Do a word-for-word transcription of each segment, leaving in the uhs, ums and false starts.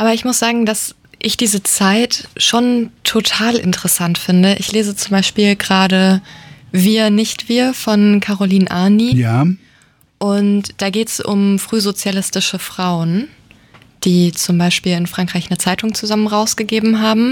Aber ich muss sagen, dass ich diese Zeit schon total interessant finde. Ich lese zum Beispiel gerade Wir, nicht wir von Caroline Arni. Ja. Und da geht es um frühsozialistische Frauen, die zum Beispiel in Frankreich eine Zeitung zusammen rausgegeben haben.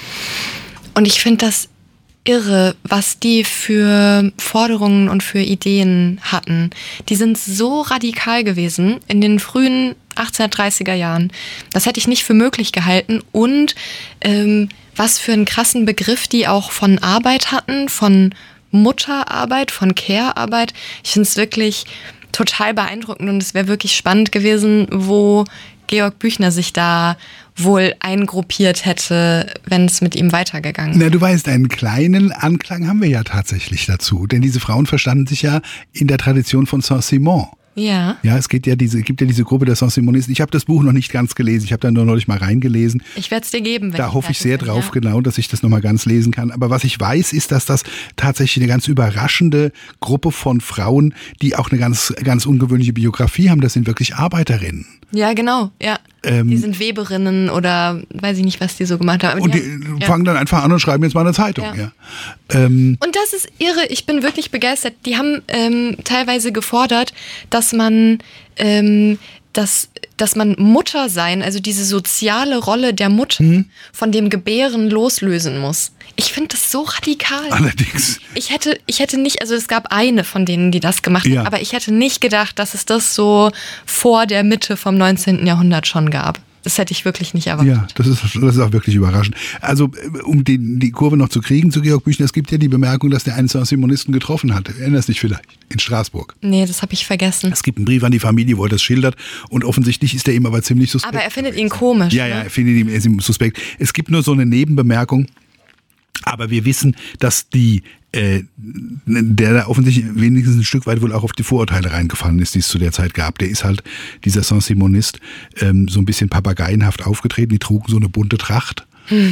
Und ich finde das irre, was die für Forderungen und für Ideen hatten. Die sind so radikal gewesen in den frühen achtzehnhundertdreißiger Jahren. Das hätte ich nicht für möglich gehalten. Und ähm, was für einen krassen Begriff die auch von Arbeit hatten, von Mutterarbeit, von Care-Arbeit. Ich finde es wirklich total beeindruckend und es wäre wirklich spannend gewesen, wo Georg Büchner sich da wohl eingruppiert hätte, wenn es mit ihm weitergegangen wäre. Na, du weißt, einen kleinen Anklang haben wir ja tatsächlich dazu, denn diese Frauen verstanden sich ja in der Tradition von Saint-Simon. Ja. Ja, es geht ja diese, gibt ja diese Gruppe der Saint-Simonisten. Ich habe das Buch noch nicht ganz gelesen, ich habe da nur neulich mal reingelesen. Ich werde es dir geben, wenn Da hoffe ich sehr bin, drauf, ja. genau, dass ich das nochmal ganz lesen kann. Aber was ich weiß, ist, dass das tatsächlich eine ganz überraschende Gruppe von Frauen, die auch eine ganz, ganz ungewöhnliche Biografie haben, das sind wirklich Arbeiterinnen. Ja, genau, ja. Ähm, die sind Weberinnen oder weiß ich nicht, was die so gemacht haben. Aber und die, haben, die fangen ja. dann einfach an und schreiben jetzt mal eine Zeitung. Ja. Ja. Ähm, Und das ist irre, ich bin wirklich begeistert. Die haben ähm, teilweise gefordert, dass man, ähm, dass, dass man Mutter sein, also diese soziale Rolle der Mutter Mhm. von dem Gebären loslösen muss. Ich finde das so radikal. allerdings. Ich hätte, ich hätte nicht, also es gab eine von denen, die das gemacht Ja. hat, aber ich hätte nicht gedacht, dass es das so vor der Mitte vom neunzehnten Jahrhundert schon gab. Das hätte ich wirklich nicht erwartet. Ja, das ist, das ist auch wirklich überraschend. Also, um die, die Kurve noch zu kriegen zu Georg Büchner, es gibt ja die Bemerkung, dass der einen Saint-Simonisten getroffen hat. Erinnerst dich vielleicht? In Straßburg. Nee, das habe ich vergessen. Es gibt einen Brief an die Familie, wo er das schildert und offensichtlich ist er ihm aber ziemlich suspekt. Aber er findet ihn komisch. Ja, ja, ne? er findet ihn er ist ihm suspekt. Es gibt nur so eine Nebenbemerkung, aber wir wissen, dass die äh, der da offensichtlich wenigstens ein Stück weit wohl auch auf die Vorurteile reingefallen ist, die es zu der Zeit gab. Der ist halt, dieser Saint-Simonist, ähm, so ein bisschen papageienhaft aufgetreten. Die trugen so eine bunte Tracht.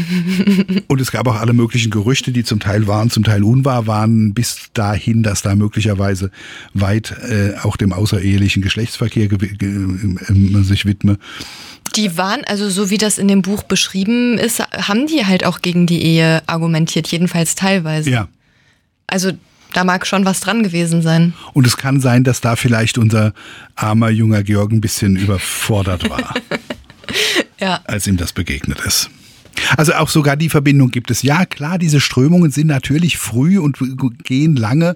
Und es gab auch alle möglichen Gerüchte, die zum Teil wahr, zum Teil unwahr waren, bis dahin, dass da möglicherweise weit äh, auch dem außerehelichen Geschlechtsverkehr ge- ge- äh, sich widme. Die waren, also so wie das in dem Buch beschrieben ist, haben die halt auch gegen die Ehe argumentiert, jedenfalls teilweise. Ja. Also da mag schon was dran gewesen sein. Und es kann sein, dass da vielleicht unser armer junger Georg ein bisschen überfordert war, Ja. als ihm das begegnet ist. Also auch sogar die Verbindung gibt es. Ja, klar, diese Strömungen sind natürlich früh und gehen lange.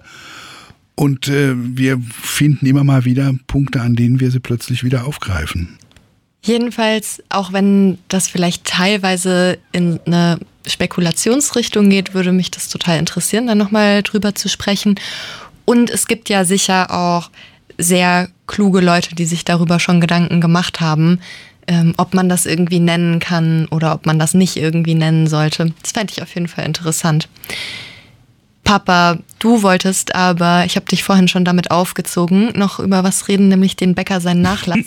Und äh, wir finden immer mal wieder Punkte, an denen wir sie plötzlich wieder aufgreifen. Jedenfalls, auch wenn das vielleicht teilweise in eine Spekulationsrichtung geht, würde mich das total interessieren, da nochmal drüber zu sprechen. Und es gibt ja sicher auch sehr kluge Leute, die sich darüber schon Gedanken gemacht haben, ähm, ob man das irgendwie nennen kann oder ob man das nicht irgendwie nennen sollte. Das fände ich auf jeden Fall interessant. Papa, du wolltest aber, ich habe dich vorhin schon damit aufgezogen, noch über was reden, nämlich den Bäcker seinen Nachlass.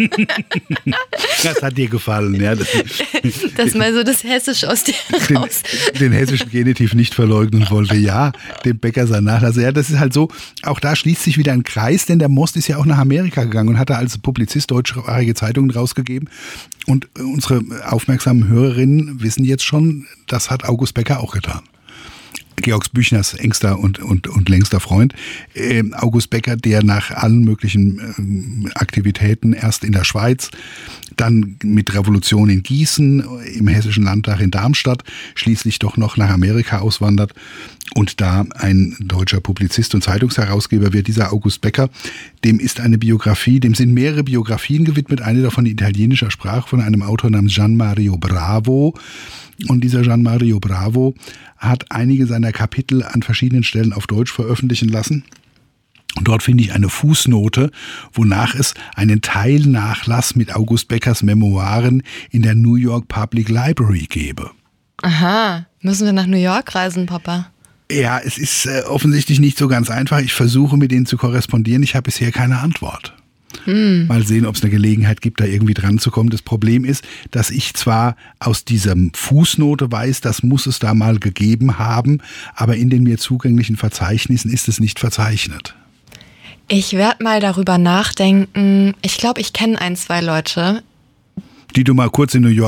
Das hat dir gefallen, ja. Das, Dass mal so das Hessisch aus dir den, raus. den hessischen Genitiv nicht verleugnen wollte. Ja, dem Bäcker sein Nachlass. Ja, das ist halt so, auch da schließt sich wieder ein Kreis, denn der Most ist ja auch nach Amerika gegangen und hat da als Publizist deutschsprachige Zeitungen rausgegeben. Und unsere aufmerksamen Hörerinnen wissen jetzt schon, das hat August Becker auch getan. Georg Büchners engster und, und, und längster Freund, äh, August Becker, der nach allen möglichen äh, Aktivitäten erst in der Schweiz, dann mit Revolution in Gießen, im Hessischen Landtag in Darmstadt, schließlich doch noch nach Amerika auswandert und da ein deutscher Publizist und Zeitungsherausgeber wird. Dieser August Becker, dem ist eine Biografie, dem sind mehrere Biografien gewidmet, eine davon in italienischer Sprache von einem Autor namens Gian Mario Bravo. Und dieser Gian Mario Bravo hat einige seiner Kapitel an verschiedenen Stellen auf Deutsch veröffentlichen lassen. Und dort finde ich eine Fußnote, wonach es einen Teilnachlass mit August Beckers Memoiren in der New York Public Library gebe. Aha, müssen wir nach New York reisen, Papa? Ja, es ist äh, offensichtlich nicht so ganz einfach. Ich versuche mit denen zu korrespondieren. Ich habe bisher keine Antwort. Hm. Mal sehen, ob es eine Gelegenheit gibt, da irgendwie dran zu kommen. Das Problem ist, dass ich zwar aus dieser Fußnote weiß, das muss es da mal gegeben haben, aber in den mir zugänglichen Verzeichnissen ist es nicht verzeichnet. Ich werde mal darüber nachdenken. Ich glaube, ich kenne ein, zwei Leute. Die du mal kurz in New York